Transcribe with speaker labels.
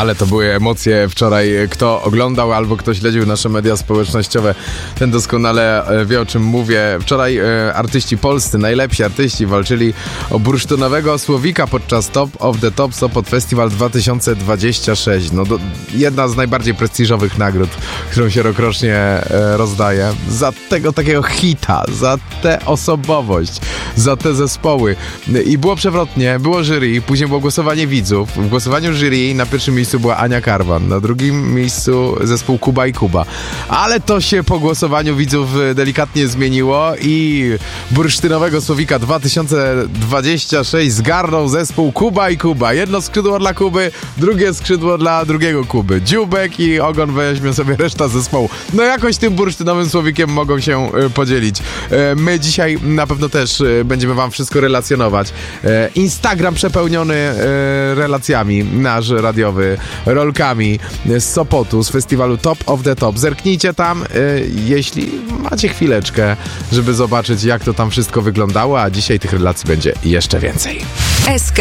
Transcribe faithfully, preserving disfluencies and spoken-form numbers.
Speaker 1: Ale to były emocje wczoraj. Kto oglądał albo kto śledził nasze media społecznościowe, ten doskonale wie, o czym mówię. Wczoraj e, artyści polscy, najlepsi artyści walczyli o bursztynowego Słowika podczas Top of the Top Sopot Festival dwa tysiące dwadzieścia sześć. No, do, jedna z najbardziej prestiżowych nagród, którą się rokrocznie e, rozdaje. Za tego takiego hita, za tę osobowość, za te zespoły. I było przewrotnie, było jury, później było głosowanie widzów. W głosowaniu jury na pierwszym miejscu była Ania Karwan, na drugim miejscu zespół Kuba i Kuba. Ale to się po głosowaniu widzów delikatnie zmieniło i bursztynowego Słowika dwa tysiące dwadzieścia sześć zgarnął zespół Kuba i Kuba. Jedno skrzydło dla Kuby, drugie skrzydło dla drugiego Kuby. Dziubek i Ogon weźmie sobie reszta zespołu. No jakoś tym bursztynowym Słowikiem mogą się y, podzielić. Y, my dzisiaj na pewno też y, będziemy wam wszystko relacjonować. Y, Instagram przepełniony y, relacjami, nasz radiowy, rolkami z Sopotu, z festiwalu Top of the Top. Zerknijcie tam, y, jeśli macie chwileczkę, żeby zobaczyć, jak to tam wszystko wyglądało, a dzisiaj tych relacji będzie jeszcze więcej.
Speaker 2: S K